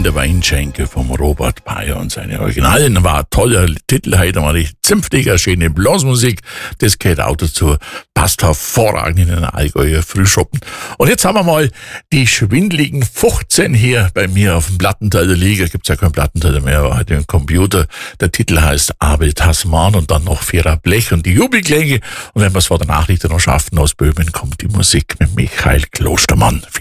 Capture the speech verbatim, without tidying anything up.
Kinder Weinschenke vom Robert Bayer und seine Originalen. War ein toller Titel, heute mal die zünftiger, schöne Blasmusik. Das gehört auch dazu. Passt hervorragend in den Allgäuer Frühschoppen. Und jetzt haben wir mal die schwindeligen fünfzehn hier bei mir auf dem Plattenteil der Liga. Gibt's ja keinen Plattenteil mehr, aber heute im Computer. Der Titel heißt Abel Tasman und dann noch Vierer Blech und die Jubelklänge. Und wenn wir es vor der Nachricht noch schaffen, aus Böhmen kommt die Musik mit Michael Klostermann.